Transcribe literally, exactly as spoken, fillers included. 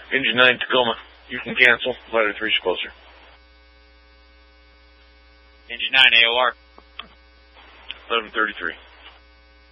Engine nine Tacoma. You can cancel. Ladder three's closer. Engine nine A O R. eleven thirty-three.